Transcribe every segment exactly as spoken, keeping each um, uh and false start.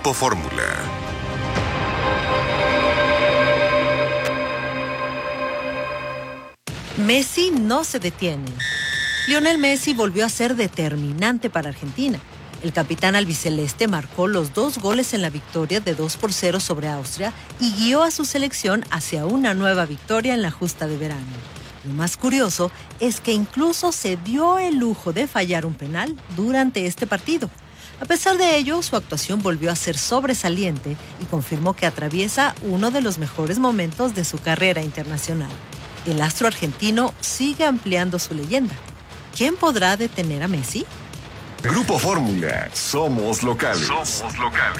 Grupo Fórmula. Messi no se detiene. Lionel Messi volvió a ser determinante para Argentina. El capitán albiceleste marcó los dos goles en la victoria de dos por cero sobre Austria y guió a su selección hacia una nueva victoria en la justa de verano. Lo más curioso es que incluso se dio el lujo de fallar un penal durante este partido. A pesar de ello, su actuación volvió a ser sobresaliente y confirmó que atraviesa uno de los mejores momentos de su carrera internacional. El astro argentino sigue ampliando su leyenda. ¿Quién podrá detener a Messi? Grupo Fórmula, somos locales. Somos locales.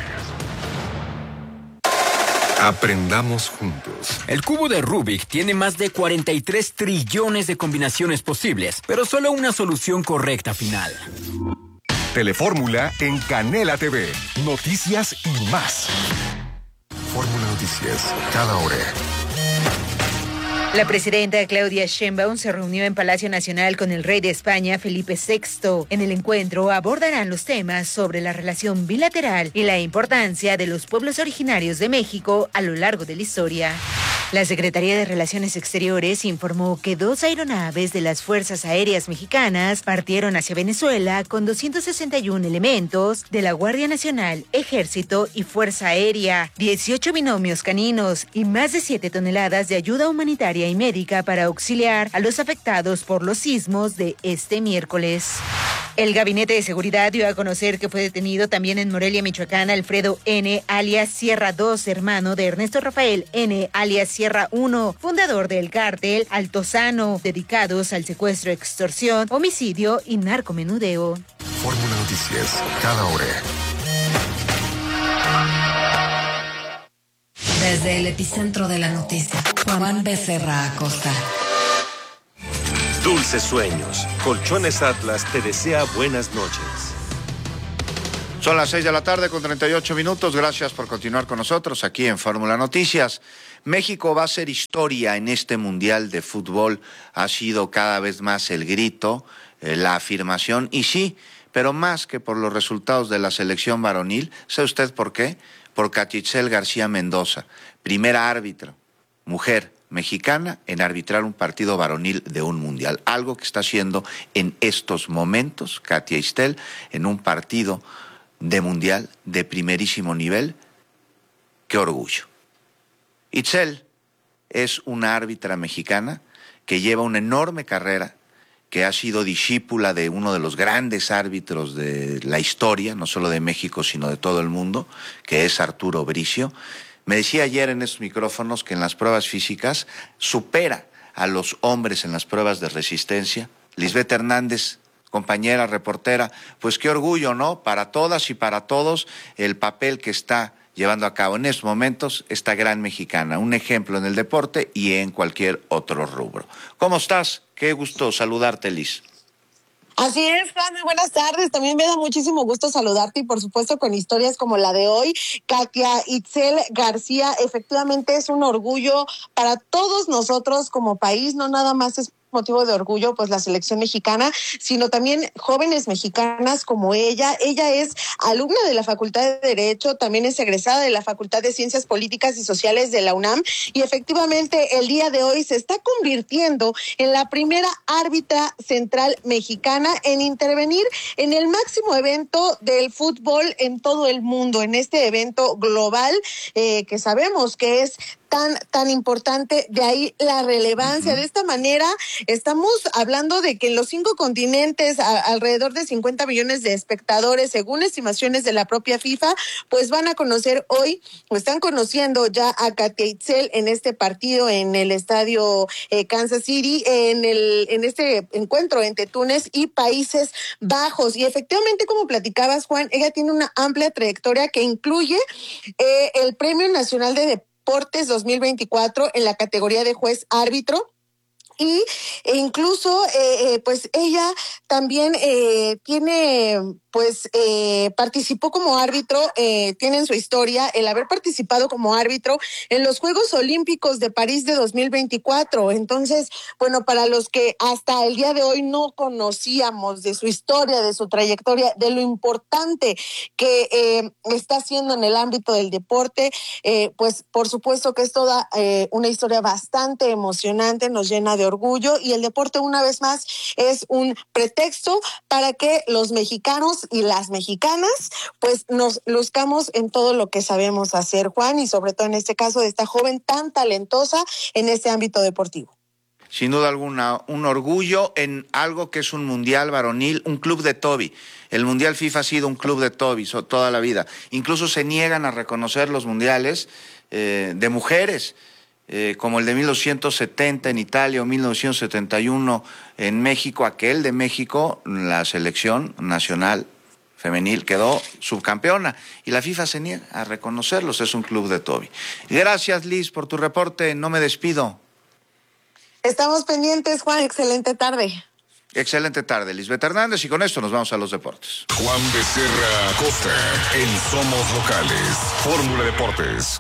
Aprendamos juntos. El cubo de Rubik tiene más de cuarenta y tres trillones de combinaciones posibles, pero solo una solución correcta final. Telefórmula en Canela T V. Noticias y más. Fórmula Noticias, cada hora. La presidenta Claudia Sheinbaum se reunió en Palacio Nacional con el rey de España, Felipe sexto. En el encuentro abordarán los temas sobre la relación bilateral y la importancia de los pueblos originarios de México a lo largo de la historia. La Secretaría de Relaciones Exteriores informó que dos aeronaves de las Fuerzas Aéreas Mexicanas partieron hacia Venezuela con doscientos sesenta y uno elementos de la Guardia Nacional, Ejército y Fuerza Aérea, dieciocho binomios caninos y más de siete toneladas de ayuda humanitaria y médica para auxiliar a los afectados por los sismos de este miércoles. El Gabinete de Seguridad dio a conocer que fue detenido también en Morelia, Michoacán, Alfredo N., alias Sierra dos, hermano de Ernesto Rafael N., alias Sierra uno, fundador del cártel Altozano, dedicados al secuestro, extorsión, homicidio y narcomenudeo. Fórmula Noticias, cada hora. Desde el epicentro de la noticia, Juan Becerra Acosta. Dulces sueños. Colchones Atlas te desea buenas noches. Son las seis de la tarde con treinta y ocho minutos. Gracias por continuar con nosotros aquí en Fórmula Noticias. México va a hacer historia en este Mundial de Fútbol. Ha sido cada vez más el grito, eh, la afirmación. Y sí, pero más que por los resultados de la selección varonil. ¿Sabe usted por qué? Por Katia Itzel García Mendoza, primera árbitra, mujer mexicana en arbitrar un partido varonil de un mundial. Algo que está haciendo en estos momentos Katia Itzel en un partido de mundial de primerísimo nivel. ¡Qué orgullo! Itzel es una árbitra mexicana que lleva una enorme carrera, que ha sido discípula de uno de los grandes árbitros de la historia, no solo de México, sino de todo el mundo, que es Arturo Bricio. Me decía ayer en estos micrófonos que en las pruebas físicas supera a los hombres en las pruebas de resistencia. Lisbeth Hernández, compañera reportera, pues qué orgullo, ¿no? Para todas y para todos el papel que está llevando a cabo en estos momentos esta gran mexicana, un ejemplo en el deporte y en cualquier otro rubro. ¿Cómo estás? Qué gusto saludarte, Liz. Así es, Juan, muy buenas tardes. También me da muchísimo gusto saludarte y por supuesto con historias como la de hoy. Katia Itzel García, efectivamente es un orgullo para todos nosotros como país, no nada más es motivo de orgullo, pues la selección mexicana, sino también jóvenes mexicanas como ella. Ella es alumna de la Facultad de Derecho, también es egresada de la Facultad de Ciencias Políticas y Sociales de la UNAM y efectivamente el día de hoy se está convirtiendo en la primera árbitra central mexicana en intervenir en el máximo evento del fútbol en todo el mundo, en este evento global eh, que sabemos que es tan tan importante, de ahí la relevancia. Uh-huh. De esta manera estamos hablando de que en los cinco continentes a, alrededor de cincuenta millones de espectadores, según estimaciones de la propia FIFA, pues van a conocer hoy, o están conociendo ya a Katia Itzel en este partido en el estadio eh, Kansas City, en el en este encuentro entre Túnez y Países Bajos. Y efectivamente, como platicabas, Juan, ella tiene una amplia trayectoria que incluye eh, el Premio Nacional de Deportes Deportes dos mil veinticuatro en la categoría de juez árbitro. Y e incluso, eh, eh, pues ella también eh, tiene pues eh, participó como árbitro, eh, tiene en su historia el haber participado como árbitro en los Juegos Olímpicos de París de dos mil veinticuatro. Entonces, bueno, para los que hasta el día de hoy no conocíamos de su historia, de su trayectoria, de lo importante que eh, está haciendo en el ámbito del deporte, eh, pues por supuesto que es toda eh, una historia bastante emocionante, nos llena de orgullo, y el deporte una vez más es un pretexto para que los mexicanos y las mexicanas pues nos luzcamos en todo lo que sabemos hacer, Juan, y sobre todo en este caso de esta joven tan talentosa en este ámbito deportivo. Sin duda alguna, un orgullo en algo que es un mundial varonil, un club de Toby. El mundial FIFA ha sido un club de Toby toda la vida. Incluso se niegan a reconocer los mundiales eh, de mujeres, eh, como el de mil novecientos setenta en Italia o mil novecientos setenta y uno en México. Aquel de México, la selección nacional femenil quedó subcampeona y la FIFA se niega a reconocerlos. Es un club de Toby. Gracias, Liz, por tu reporte. No me despido. Estamos pendientes, Juan. Excelente tarde. Excelente tarde, Lisbeth Hernández, y con esto nos vamos a los deportes. Juan Becerra Costa, en Somos Locales, Fórmula Deportes.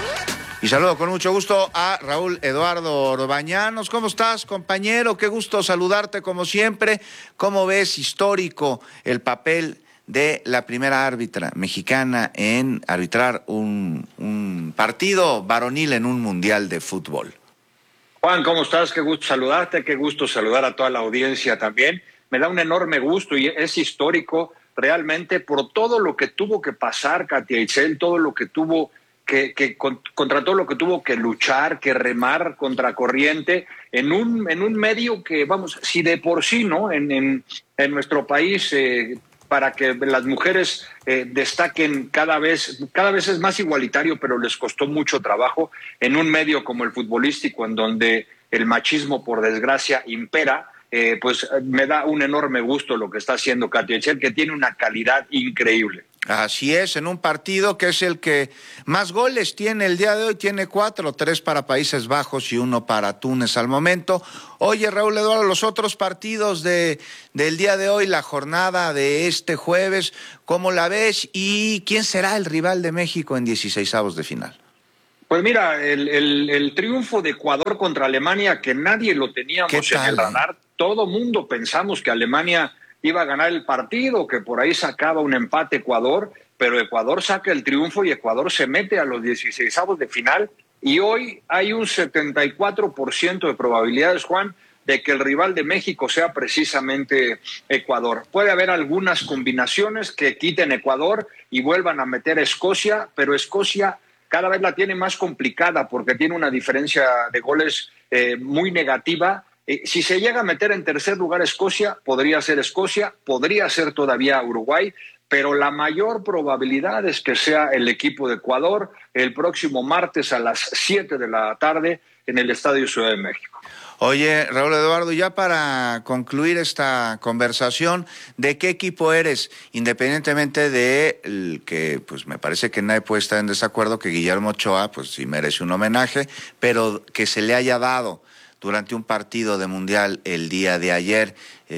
Y saludo con mucho gusto a Raúl Eduardo Orbañanos. ¿Cómo estás, compañero? Qué gusto saludarte como siempre. ¿Cómo ves histórico el papel de la primera árbitra mexicana en arbitrar un, un partido varonil en un mundial de fútbol? Juan, ¿cómo estás? Qué gusto saludarte, qué gusto saludar a toda la audiencia también. Me da un enorme gusto y es histórico realmente por todo lo que tuvo que pasar Katia Itzel, todo lo que tuvo que, que contra todo lo que tuvo que luchar, que remar contra corriente en un, en un medio que, vamos, si de por sí, ¿no? En, en, en nuestro país, eh, para que las mujeres eh, destaquen cada vez, cada vez es más igualitario, pero les costó mucho trabajo en un medio como el futbolístico, en donde el machismo, por desgracia, impera. Eh, pues me da un enorme gusto lo que está haciendo Katia Itzel, que tiene una calidad increíble. Así es, en un partido que es el que más goles tiene el día de hoy, tiene cuatro, tres para Países Bajos y uno para Túnez al momento. Oye, Raúl Eduardo, los otros partidos de del día de hoy, la jornada de este jueves, ¿cómo la ves? ¿Y quién será el rival de México en dieciseisavos de final? Pues mira, el, el, el triunfo de Ecuador contra Alemania, que nadie lo teníamos en el radar, todo mundo pensamos que Alemania iba a ganar el partido, que por ahí sacaba un empate Ecuador, pero Ecuador saca el triunfo y Ecuador se mete a los dieciseisavos de final, y hoy hay un setenta y cuatro por ciento de probabilidades, Juan, de que el rival de México sea precisamente Ecuador. Puede haber algunas combinaciones que quiten Ecuador y vuelvan a meter a Escocia, pero Escocia cada vez la tiene más complicada porque tiene una diferencia de goles eh, muy negativa. Eh, si se llega a meter en tercer lugar Escocia, podría ser Escocia, podría ser todavía Uruguay, pero la mayor probabilidad es que sea el equipo de Ecuador el próximo martes a las siete de la tarde en el Estadio Ciudad de México. Oye, Raúl Eduardo, ya para concluir esta conversación, ¿de qué equipo eres? Independientemente de el que, pues me parece que nadie puede estar en desacuerdo que Guillermo Ochoa, pues sí merece un homenaje, pero que se le haya dado durante un partido de mundial el día de ayer.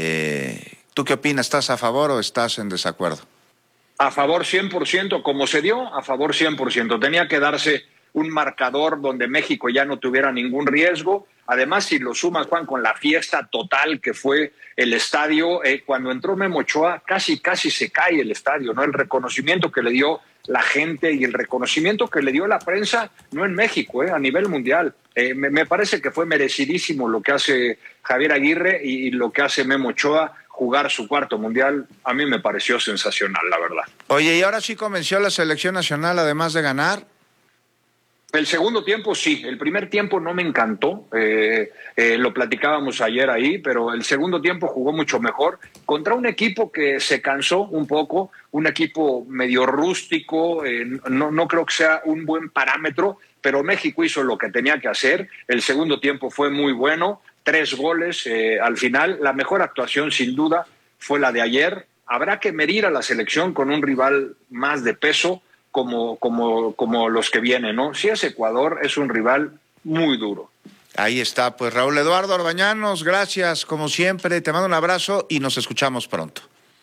Eh, ¿Tú qué opinas? ¿Estás a favor o estás en desacuerdo? A favor cien por ciento, como se dio, a favor cien por ciento. Tenía que darse un marcador donde México ya no tuviera ningún riesgo. Además, si lo sumas, Juan, con la fiesta total que fue el estadio, eh, cuando entró Memo Ochoa, casi, casi se cae el estadio, ¿no? El reconocimiento que le dio la gente y el reconocimiento que le dio la prensa, no en México, eh, a nivel mundial. Eh, me, me parece que fue merecidísimo lo que hace Javier Aguirre y, y lo que hace Memo Ochoa. Jugar su cuarto mundial, a mí me pareció sensacional, la verdad. Oye, ¿y ahora sí convenció a la selección nacional, además de ganar? El segundo tiempo sí, el primer tiempo no me encantó, eh, eh, lo platicábamos ayer ahí, pero el segundo tiempo jugó mucho mejor contra un equipo que se cansó un poco, un equipo medio rústico, eh, no, no creo que sea un buen parámetro, pero México hizo lo que tenía que hacer, el segundo tiempo fue muy bueno, tres goles eh, al final, la mejor actuación sin duda fue la de ayer. Habrá que medir a la selección con un rival más de peso, como, como, como los que vienen, ¿no? Si es Ecuador, es un rival muy duro. Ahí está, pues Raúl Eduardo Orbañanos, gracias como siempre, te mando un abrazo y nos escuchamos pronto.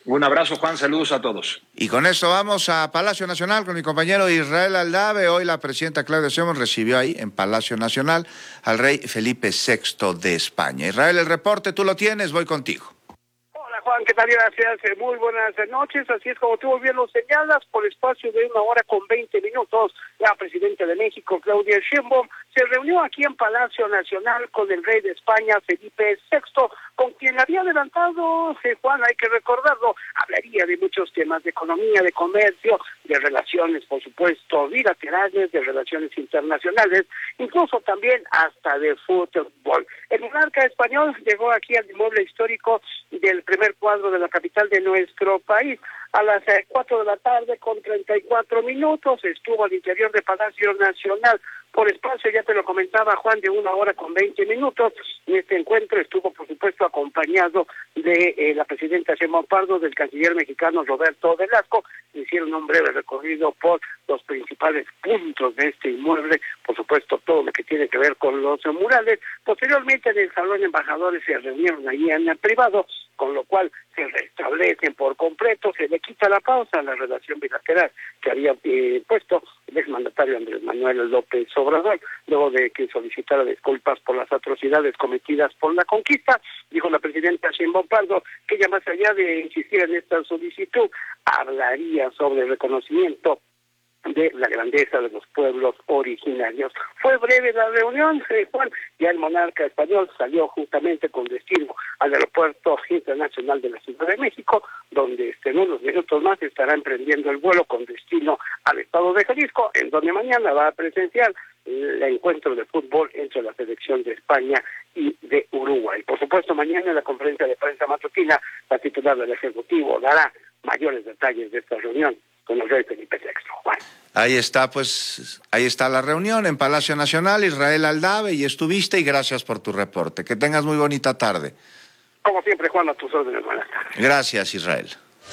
Un abrazo, Juan, saludos a todos. Y con esto vamos a Palacio Nacional con mi compañero Israel Aldave. Hoy la presidenta Claudia Sheinbaum recibió ahí en Palacio Nacional al rey Felipe sexto de España. Israel, el reporte tú lo tienes, voy contigo. Juan, ¿qué tal? Gracias, muy buenas noches. Así es como tú bien lo señalas, por espacio de una hora con veinte minutos, la presidenta de México, Claudia Sheinbaum, se reunió aquí en Palacio Nacional con el rey de España, Felipe sexto, con quien había adelantado, eh, Juan, hay que recordarlo, hablaría de muchos temas de economía, de comercio, de relaciones, por supuesto, bilaterales, de relaciones internacionales, incluso también hasta de fútbol. El monarca español llegó aquí al inmueble histórico del primer cuadro de la capital de nuestro país. A las cuatro de la tarde con treinta y cuatro minutos estuvo al interior de Palacio Nacional. Por espacio, ya te lo comentaba Juan, de una hora con veinte minutos. En este encuentro estuvo, por supuesto, acompañado de eh, la presidenta Sheinbaum Pardo, del canciller mexicano Roberto Velasco. Hicieron un breve recorrido por los principales puntos de este inmueble, por supuesto, todo lo que tiene que ver con los murales. Posteriormente, en el Salón de Embajadores se reunieron ahí en el privado, con lo cual se restablecen por completo, se le quita la pausa a la relación bilateral que había eh, puesto el exmandatario Andrés Manuel López Obrador, luego de que solicitara disculpas por las atrocidades cometidas por la conquista. Dijo la presidenta Sheinbaum Pardo que ella, más allá de insistir en esta solicitud, hablaría sobre el reconocimiento de la grandeza de los pueblos originarios. Fue breve la reunión, eh, Juan, ya el monarca español salió justamente con destino al Aeropuerto Internacional de la Ciudad de México, donde este, en unos minutos más estará emprendiendo el vuelo con destino al estado de Jalisco, en donde mañana va a presenciar el encuentro de fútbol entre la selección de España y de Uruguay. Por supuesto, mañana en la conferencia de prensa matutina, la titular del Ejecutivo dará mayores detalles de esta reunión con el rey Felipe sexto. Juan. Ahí está, pues, ahí está la reunión en Palacio Nacional, Israel Aldave, y estuviste, y gracias por tu reporte. Que tengas muy bonita tarde. Como siempre, Juan, a tus órdenes. Buenas tardes. Gracias, Israel.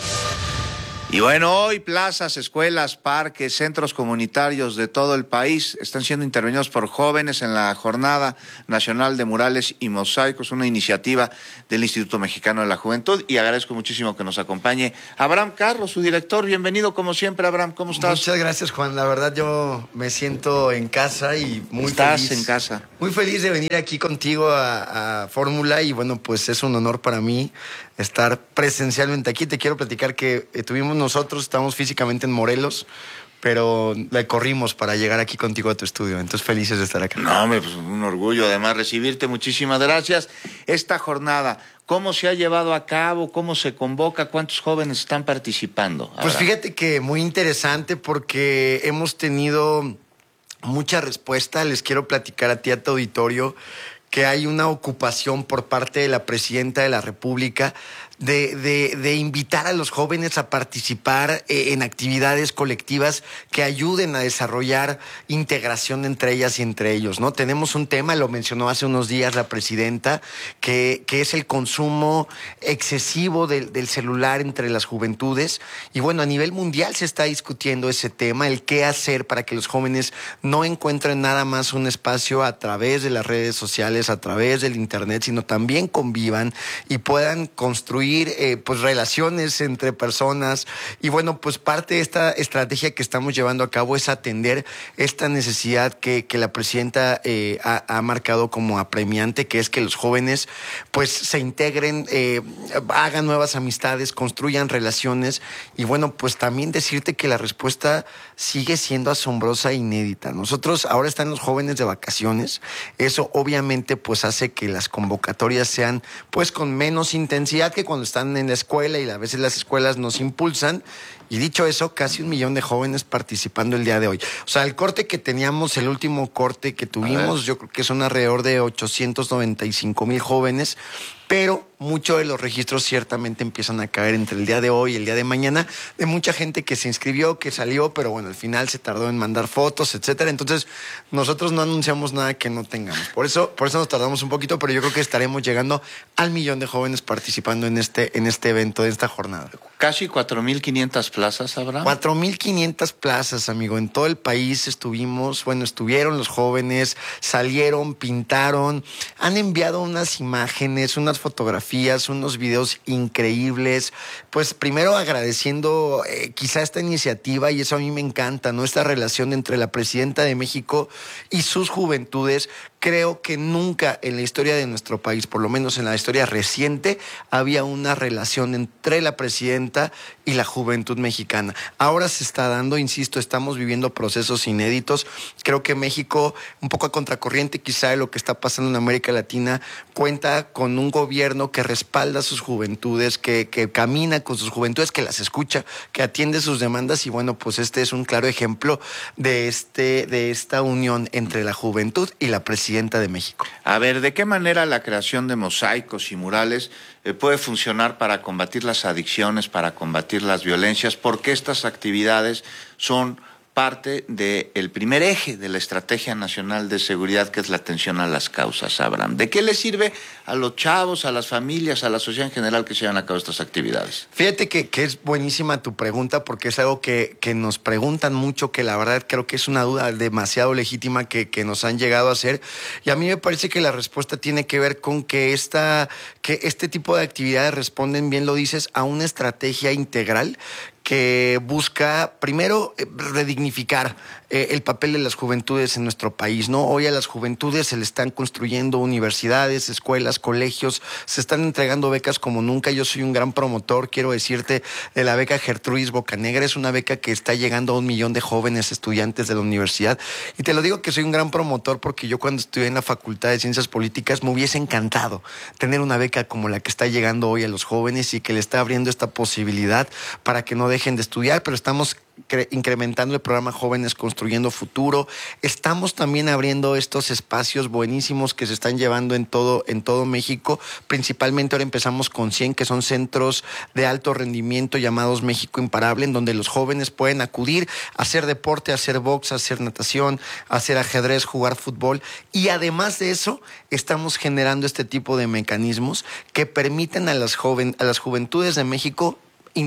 Y bueno, hoy plazas, escuelas, parques, centros comunitarios de todo el país están siendo intervenidos por jóvenes en la Jornada Nacional de Murales y Mosaicos, una iniciativa del Instituto Mexicano de la Juventud, y agradezco muchísimo que nos acompañe Abraham Carlos, su director. Bienvenido como siempre, Abraham, ¿cómo estás? Muchas gracias, Juan. La verdad yo me siento en casa y muy ¿Estás feliz. en casa? Muy feliz de venir aquí contigo a, a Fórmula, y bueno, pues es un honor para mí estar presencialmente aquí. Te quiero platicar que eh, tuvimos nosotros, estamos físicamente en Morelos, pero le corrimos para llegar aquí contigo a tu estudio. Entonces, felices de estar acá. No, hombre, pues un orgullo además recibirte. Muchísimas gracias. Esta jornada, ¿cómo se ha llevado a cabo? ¿Cómo se convoca? ¿Cuántos jóvenes están participando? Ahora, pues fíjate que muy interesante, porque hemos tenido mucha respuesta. Les quiero platicar a ti, a tu auditorio, que hay una ocupación por parte de la presidenta de la República de, de, de invitar a los jóvenes a participar eh, en actividades colectivas que ayuden a desarrollar integración entre ellas y entre ellos, ¿no? Tenemos un tema, lo mencionó hace unos días la presidenta, que, que es el consumo excesivo del, del celular entre las juventudes. Y bueno, a nivel mundial se está discutiendo ese tema, el qué hacer para que los jóvenes no encuentren nada más un espacio a través de las redes sociales, a través del internet, sino también convivan y puedan construir Eh, pues relaciones entre personas. Y bueno, pues parte de esta estrategia que estamos llevando a cabo es atender esta necesidad que, que la presidenta eh, ha, ha marcado como apremiante, que es que los jóvenes pues se integren, eh, hagan nuevas amistades, construyan relaciones. Y bueno, pues también decirte que la respuesta sigue siendo asombrosa e inédita. Nosotros ahora están los jóvenes de vacaciones, eso obviamente pues hace que las convocatorias sean pues con menos intensidad que cuando cuando están en la escuela, y a veces las escuelas nos impulsan. Y dicho eso, casi un millón de jóvenes participando el día de hoy. O sea, el corte que teníamos, el último corte que tuvimos, yo creo que son alrededor de ochocientos noventa y cinco mil jóvenes, pero muchos de los registros ciertamente empiezan a caer entre el día de hoy y el día de mañana, de mucha gente que se inscribió, que salió, pero bueno, al final se tardó en mandar fotos, etcétera. Entonces, nosotros no anunciamos nada que no tengamos. Por eso, por eso nos tardamos un poquito, pero yo creo que estaremos llegando al millón de jóvenes participando en este, en este evento, en esta jornada. Casi cuatro mil quinientas plazas, Abraham. cuatro mil quinientas plazas, amigo. En todo el país estuvimos, bueno, estuvieron los jóvenes, salieron, pintaron, han enviado unas imágenes, unas unas fotografías, unos videos increíbles. Pues primero agradeciendo eh, quizá esta iniciativa, y eso a mí me encanta, ¿no? Esta relación entre la presidenta de México y sus juventudes. Creo que nunca en la historia de nuestro país, por lo menos en la historia reciente, había una relación entre la presidenta y la juventud mexicana. Ahora se está dando, insisto, estamos viviendo procesos inéditos. Creo que México, un poco a contracorriente quizá de lo que está pasando en América Latina, cuenta con un gobierno que respalda a sus juventudes, que, que camina con sus juventudes, que las escucha, que atiende sus demandas, y bueno, pues este es un claro ejemplo de, este, de esta unión entre la juventud y la presidenta de México. A ver, ¿de qué manera la creación de mosaicos y murales eh, puede funcionar para combatir las adicciones, para combatir las violencias? Porque estas actividades son parte del primer eje de la Estrategia Nacional de Seguridad, que es la atención a las causas, Abraham. ¿De qué le sirve a los chavos, a las familias, a la sociedad en general que se llevan a cabo estas actividades? Fíjate que, que es buenísima tu pregunta, porque es algo que, que nos preguntan mucho, que la verdad creo que es una duda demasiado legítima que, que nos han llegado a hacer, y a mí me parece que la respuesta tiene que ver con que, esta, que este tipo de actividades responden, bien lo dices, a una estrategia integral que busca, primero, redignificar eh, el papel de las juventudes en nuestro país, ¿no? Hoy a las juventudes se le están construyendo universidades, escuelas, colegios, se están entregando becas como nunca. Yo soy un gran promotor, quiero decirte, de la beca Gertrudis Bocanegra. Es una beca que está llegando a un millón de jóvenes estudiantes de la universidad. Y te lo digo que soy un gran promotor porque yo, cuando estudié en la Facultad de Ciencias Políticas, me hubiese encantado tener una beca como la que está llegando hoy a los jóvenes y que le está abriendo esta posibilidad para que no dejen de estudiar, pero estamos incrementando el programa Jóvenes Construyendo Futuro. Estamos también abriendo estos espacios buenísimos que se están llevando en todo, en todo México. Principalmente ahora empezamos con cien, que son centros de alto rendimiento llamados México Imparable, en donde los jóvenes pueden acudir a hacer deporte, a hacer box, a hacer natación, a hacer ajedrez, jugar fútbol. Y además de eso, estamos generando este tipo de mecanismos que permiten a las, joven, a las juventudes de México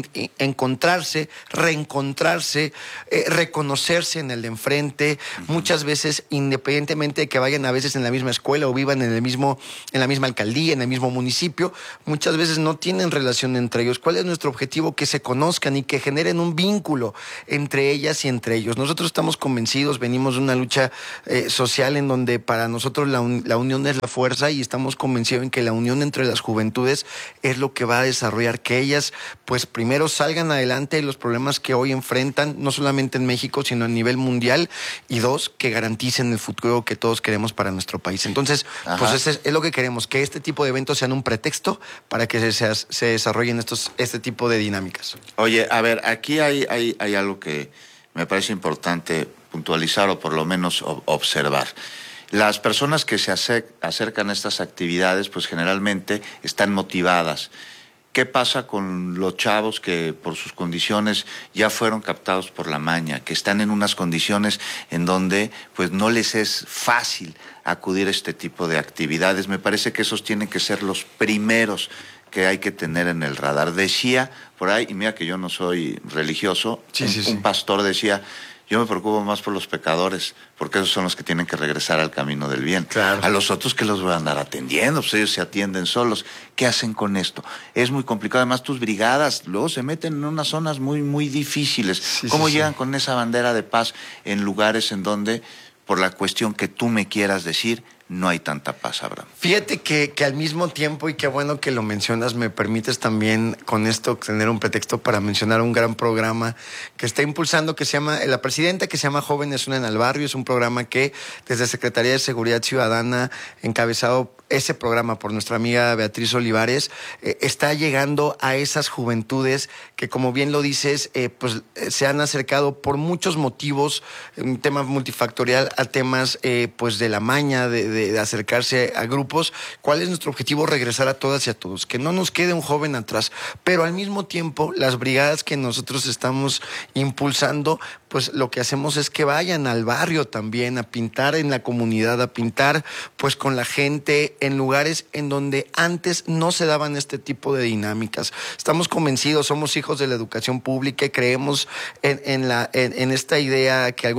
encontrarse, reencontrarse, eh, reconocerse en el de enfrente. Uh-huh. Muchas veces, independientemente de que vayan a veces en la misma escuela o vivan en el mismo, en la misma alcaldía, en el mismo municipio, muchas veces no tienen relación entre ellos. ¿Cuál es nuestro objetivo? Que se conozcan y que generen un vínculo entre ellas y entre ellos. Nosotros estamos convencidos, venimos de una lucha eh, social en donde para nosotros la, un, la unión es la fuerza, y estamos convencidos en que la unión entre las juventudes es lo que va a desarrollar que ellas, pues, primero salgan adelante de los problemas que hoy enfrentan, no solamente en México, sino a nivel mundial, y dos, que garanticen el futuro que todos queremos para nuestro país. Entonces, Ajá. pues ese es, es lo que queremos, que este tipo de eventos sean un pretexto para que se, se desarrollen estos, este tipo de dinámicas. Oye, a ver, aquí hay, hay, hay algo que me parece importante puntualizar, o por lo menos observar. Las personas que se acercan a estas actividades, pues generalmente están motivadas. ¿Qué pasa con los chavos que por sus condiciones ya fueron captados por la maña, que están en unas condiciones en donde pues no les es fácil acudir a este tipo de actividades? Me parece que esos tienen que ser los primeros que hay que tener en el radar. Decía por ahí, y mira que yo no soy religioso, sí, un, sí, sí. un pastor decía: yo me preocupo más por los pecadores, porque esos son los que tienen que regresar al camino del bien. Claro. A los otros, que los voy a andar atendiendo, pues ellos se atienden solos. ¿Qué hacen con esto? Es muy complicado. Además, tus brigadas luego se meten en unas zonas muy, muy difíciles. Sí, ¿Cómo sí, llegan sí. con esa bandera de paz en lugares en donde, por la cuestión que tú me quieras decir, no hay tanta paz, Abraham? Fíjate que, que al mismo tiempo, y qué bueno que lo mencionas, me permites también con esto tener un pretexto para mencionar un gran programa que está impulsando, que se llama, la presidenta, que se llama Jóvenes Unen al Barrio. Es un programa que desde Secretaría de Seguridad Ciudadana, encabezado ese programa por nuestra amiga Beatriz Olivares, eh, está llegando a esas juventudes que, como bien lo dices, eh, pues eh, se han acercado por muchos motivos, un tema multifactorial, a temas eh, pues de la maña, de, de, de acercarse a grupos. ¿Cuál es nuestro objetivo? Regresar a todas y a todos, que no nos quede un joven atrás, pero al mismo tiempo las brigadas que nosotros estamos impulsando, pues lo que hacemos es que vayan al barrio también a pintar en la comunidad, a pintar pues con la gente en lugares en donde antes no se daban este tipo de dinámicas. Estamos convencidos, somos hijos de la educación pública y creemos en, en, la, en, en esta idea que alguna vez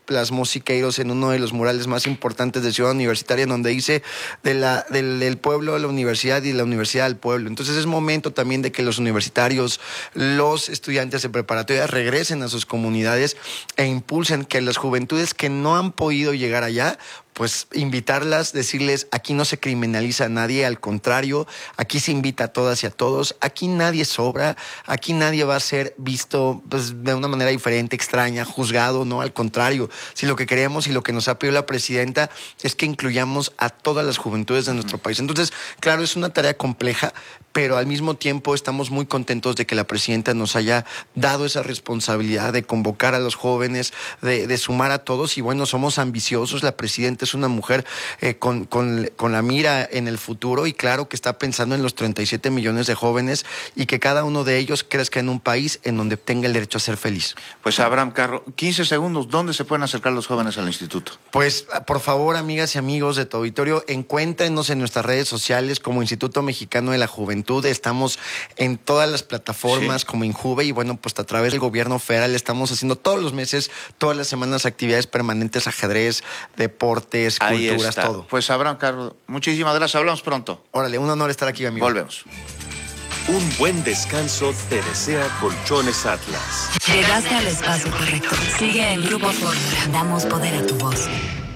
plasmó Siqueiros en uno de los murales más importantes de Ciudad Universitaria, en donde dice de la, del, del pueblo a la universidad y de la universidad al pueblo. Entonces es momento también de que los universitarios, los estudiantes de preparatoria regresen a sus comunidades e impulsen que las juventudes que no han podido llegar allá, pues invitarlas, decirles, aquí no se criminaliza a nadie, al contrario, aquí se invita a todas y a todos, aquí nadie sobra, aquí nadie va a ser visto pues, de una manera diferente, extraña, juzgado, no, al contrario, si lo que queremos y lo que nos ha pedido la presidenta es que incluyamos a todas las juventudes de nuestro país. Entonces, claro, es una tarea compleja, pero al mismo tiempo estamos muy contentos de que la presidenta nos haya dado esa responsabilidad de convocar a los jóvenes, de, de sumar a todos, y bueno, somos ambiciosos, la presidenta es una mujer eh, con, con, con la mira en el futuro, y claro que está pensando en los treinta y siete millones de jóvenes y que cada uno de ellos crezca en un país en donde tenga el derecho a ser feliz. Pues Abraham Carro, quince segundos, ¿dónde se pueden acercar los jóvenes al instituto? Pues por favor, amigas y amigos de tu auditorio, encuéntrenos en nuestras redes sociales como Instituto Mexicano de la Juventud. Estamos en todas las plataformas, sí, como Injuve, y bueno, pues a través del gobierno federal estamos haciendo todos los meses, todas las semanas, actividades permanentes, ajedrez, deportes, ahí culturas, está. todo. Pues Abraham Carro, muchísimas gracias, hablamos pronto. Órale, un honor estar aquí, amigo. Volvemos. Un buen descanso te desea Colchones Atlas. Llegaste al espacio correcto. Sigue en Grupo Fórmula. Damos poder a tu voz.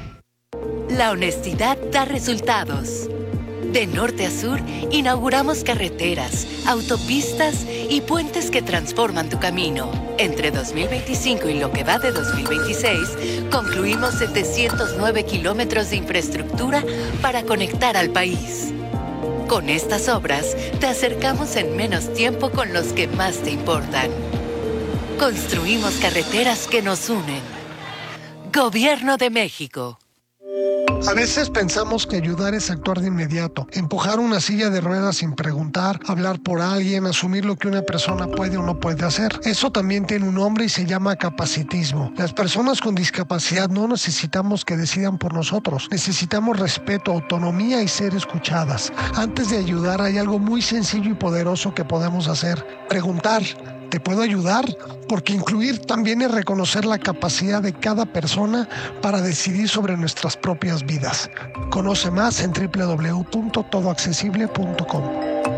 La honestidad da resultados. De norte a sur, inauguramos carreteras, autopistas y puentes que transforman tu camino. Entre dos mil veinticinco y lo que va de dos mil veintiséis, concluimos setecientos nueve kilómetros de infraestructura para conectar al país. Con estas obras, te acercamos en menos tiempo con los que más te importan. Construimos carreteras que nos unen. Gobierno de México. A veces pensamos que ayudar es actuar de inmediato, empujar una silla de ruedas sin preguntar, hablar por alguien, asumir lo que una persona puede o no puede hacer. Eso también tiene un nombre y se llama capacitismo. Las personas con discapacidad no necesitamos que decidan por nosotros, necesitamos respeto, autonomía y ser escuchadas. Antes de ayudar hay algo muy sencillo y poderoso que podemos hacer: preguntar. ¿Te puedo ayudar? Porque incluir también es reconocer la capacidad de cada persona para decidir sobre nuestras propias vidas. Conoce más en doble u doble u doble u punto todo accesible punto com.